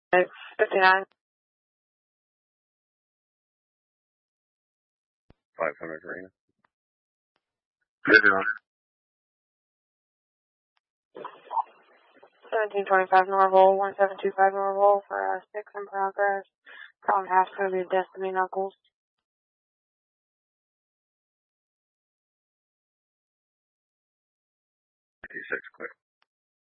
59. 500 Arena. Good on. 1725 Norval, 1725 Norval for 6 in progress. Column half going to be Destiny Knuckles. 56 clear.